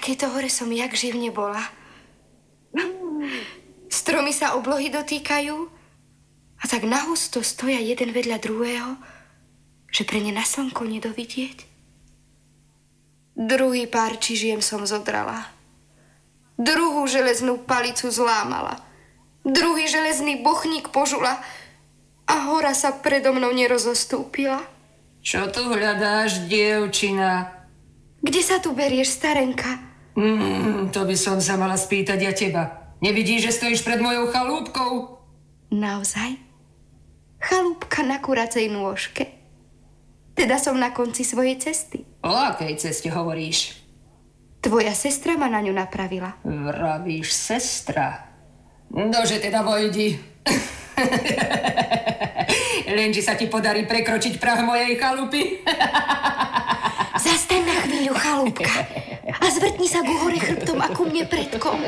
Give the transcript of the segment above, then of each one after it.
Keď to hore som jak živ nebola. Stromy sa oblohy dotýkajú a tak nahusto stoja jeden vedľa druhého, že pre ne na slnko nedovidieť. Druhý pár čižiem som zodrala. Druhú železnú palicu zlámala. Druhý železný bochník požula a hora sa predo mnou nerozostúpila. Čo tu hľadáš, dievčina? Kde sa tu berieš, starenka? To by som sa mala spýtať ja teba. Nevidíš, že stojíš pred mojou chalúbkou? Naozaj? Chalúbka na kuracej nôžke. Teda som na konci svojej cesty. O akej ceste hovoríš? Tvoja sestra ma na ňu napravila. Vravíš sestra? Nože teda vojdi. Lenže sa ti podarí prekročiť prah mojej chalupy. Zastaň na chvíľu, chalúbka, a zvrtni sa ku hore chrbtom a ku mne predkom.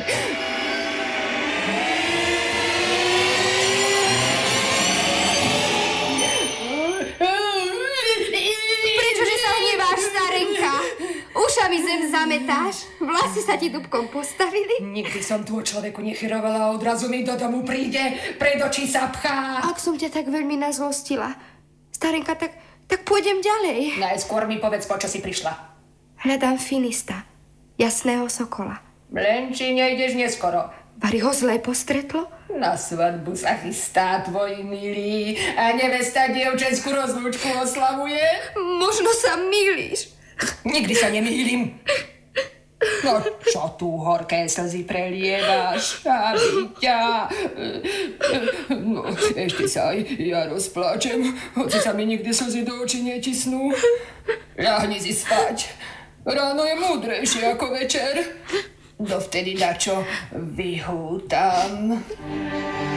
Prečože sa hneváš, starenka? Ušami zem zametáš? Vlasy sa ti dubkom postavili? Nikdy som tu o človeku nechyrovala a odrazu mi do domu príde, pred očí sa pchá. Ak som ťa tak veľmi nazlostila, starenka, tak pôjdem ďalej. Najskôr mi povedz, po čo si prišla. Hľadám Finista, jasného sokola. Len či nejdeš neskoro. Vari ho zlé postretlo? Na svadbu sa chystá tvoj milý a nevesta dievčenskú rozlúčku oslavuje. Možno sa mýliš. Nikdy sa nemýlim. No, čo tu horké slzy prelievaš, aby ťa... No, ešte sa aj ja rozpláčem, hoci sa mi nikdy slzy do očí netisnú. Ľahni si spať. Ráno je múdrejšie ako večer. Dovtedy dačo vyhútam.